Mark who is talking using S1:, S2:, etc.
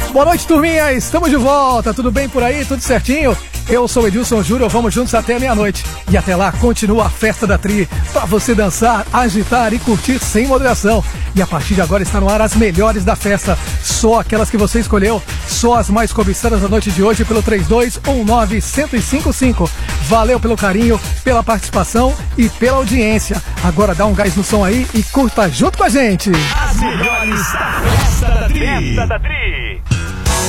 S1: Boa noite, turminha, estamos de volta, tudo bem por aí, tudo certinho? Eu sou Edilson Júnior, vamos juntos até meia-noite. E até lá continua a festa da Tri, pra você dançar, agitar e curtir sem moderação. E a partir de agora está no ar as melhores da festa, só aquelas que você escolheu, só as mais cobiçadas da noite de hoje pelo 3219-1055. Valeu pelo carinho, pela participação e pela audiência. Agora dá um gás no som aí e curta junto com a gente.
S2: As melhores da festa da Tri.